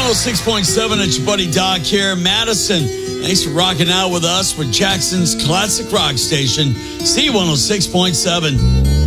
106.7, it's your buddy Doc here. Madison, thanks for rocking out with us with Jackson's classic rock station, C106.7.